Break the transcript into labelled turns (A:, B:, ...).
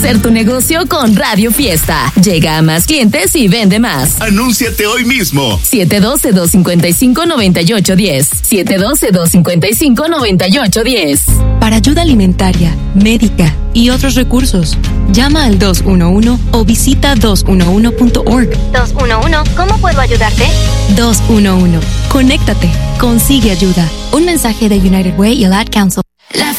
A: crecer tu negocio con Radio Fiesta. Llega a más clientes y vende más.
B: Anúnciate hoy mismo.
A: 712-255-9810. 712-255-9810.
C: Para ayuda alimentaria, médica y otros recursos, llama al 211 o visita 211.org.
D: 211, ¿cómo puedo ayudarte?
C: 211. Conéctate. Consigue ayuda. Un mensaje de United Way y el Ad Council.
A: La